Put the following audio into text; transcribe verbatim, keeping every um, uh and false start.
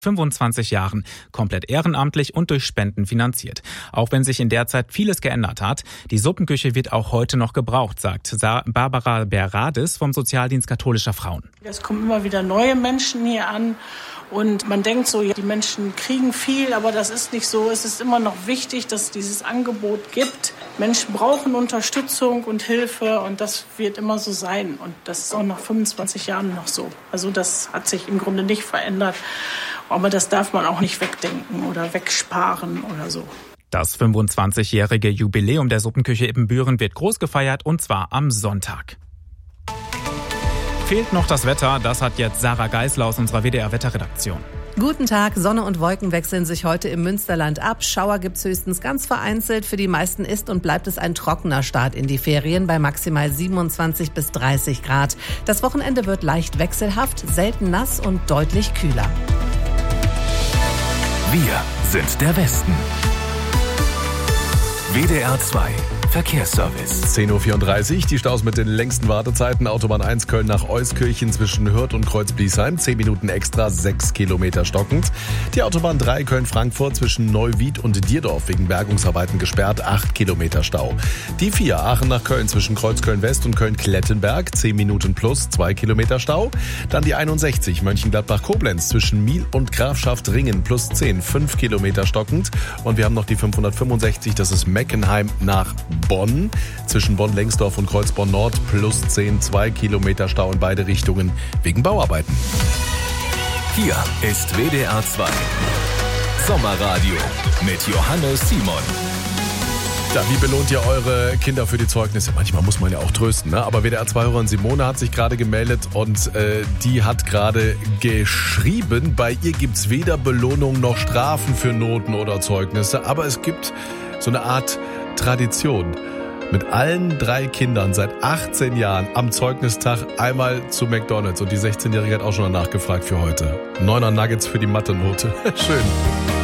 fünfundzwanzig Jahren, komplett ehrenamtlich und durch Spenden finanziert. Auch wenn sich in der Zeit vieles geändert hat, die Suppenküche wird auch heute noch gebraucht, sagt Barbara Berades vom Sozialdienst katholischer Frauen. Es kommen immer wieder neue Menschen hier an und man denkt so, ja, die Menschen kriegen viel, aber das ist nicht so. Es ist immer noch wichtig, dass es dieses Angebot gibt. Menschen brauchen Unterstützung und Hilfe und das wird immer so sein. Und das ist auch nach fünfundzwanzig Jahren noch so. Also das hat sich im Grunde nicht verändert. Aber das darf man auch nicht wegdenken oder wegsparen oder so. Das fünfundzwanzigjährige Jubiläum der Suppenküche Ibbenbüren wird groß gefeiert und zwar am Sonntag. Fehlt noch das Wetter, das hat jetzt Sarah Geisler aus unserer W D R-Wetterredaktion. Guten Tag, Sonne und Wolken wechseln sich heute im Münsterland ab. Schauer gibt's höchstens ganz vereinzelt. Für die meisten ist und bleibt es ein trockener Start in die Ferien bei maximal siebenundzwanzig bis dreißig Grad. Das Wochenende wird leicht wechselhaft, selten nass und deutlich kühler. Wir sind der Westen. W D R zwei Verkehrsservice. zehn Uhr vierunddreißig, die Staus mit den längsten Wartezeiten. Autobahn eins Köln nach Euskirchen zwischen Hürth und Kreuz-Bliesheim. zehn Minuten extra, sechs Kilometer stockend. Die Autobahn drei Köln-Frankfurt zwischen Neuwied und Dierdorf wegen Bergungsarbeiten gesperrt. acht Kilometer Stau. Die vier Aachen nach Köln zwischen Kreuzköln-West und Köln-Klettenberg. zehn Minuten plus, zwei Kilometer Stau. Dann die einundsechzig Mönchengladbach-Koblenz zwischen Miel und Grafschaft Ringen plus zehn, fünf Kilometer stockend. Und wir haben noch die fünfhundertfünfundsechzig, das ist Meckenheim nach Bonn. Zwischen Bonn-Lengsdorf und Kreuzborn-Nord plus zehn, zwei Kilometer Stau in beide Richtungen wegen Bauarbeiten. Hier ist W D R zwei Sommerradio mit Johannes Simon. Ja, wie belohnt ihr eure Kinder für die Zeugnisse? Manchmal muss man ja auch trösten, ne? Aber W D R zwei-Hörerin Simone hat sich gerade gemeldet und äh, die hat gerade geschrieben, bei ihr gibt's weder Belohnung noch Strafen für Noten oder Zeugnisse, aber es gibt so eine Art Tradition. Mit allen drei Kindern seit achtzehn Jahren am Zeugnistag einmal zu McDonald's und die sechzehnjährige hat auch schon danach gefragt für heute. Neuner Nuggets für die Mathe-Note. Schön.